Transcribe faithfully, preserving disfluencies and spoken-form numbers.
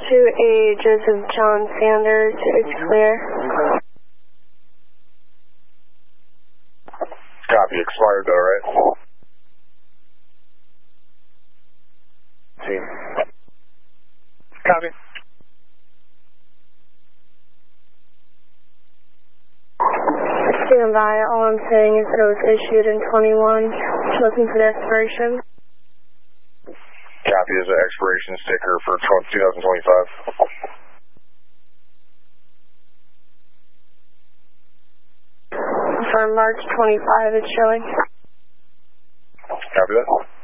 to a Joseph John Sanders. It's clear. Copy. Expired though, right? Team. Copy. Stand by. All I'm saying is that it was issued in twenty-one. Looking for the expiration. Copy as an expiration sticker for two thousand twenty-five. For March twenty-five, it's showing. Copy that.